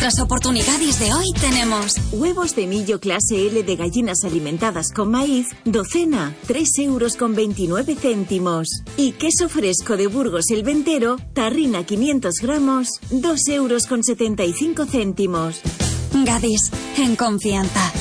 las oportunidades de hoy tenemos huevos de millo clase L de gallinas alimentadas con maíz, docena, 3,29 €. Y queso fresco de Burgos el Ventero, tarrina 500 gramos, 2,75 €. Gadis, en confianza.